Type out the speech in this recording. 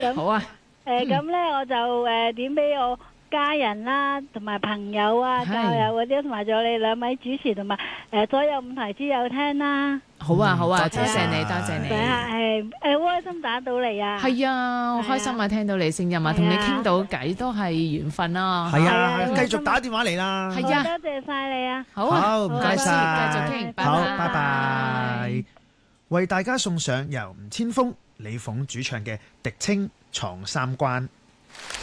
好啊。 咁咧我就點俾我家人啦，同埋朋友啊、教友嗰啲，同埋仲有你兩位主持，同埋所有五台之友聽啦。 好啊，好啊， 多謝多謝你，多謝你。 好開心打到嚟啊！ 係啊，好開心啊，聽到你聲音啊，同你傾到偈都係緣分啦。 係啊，繼續打電話嚟啦。 係啊， 多謝晒你啊！ 好啊， 好，唔該晒， 繼續傾， 好，拜拜。為大家送上由吳千鋒、李鳳主唱嘅《迪青闖三關》。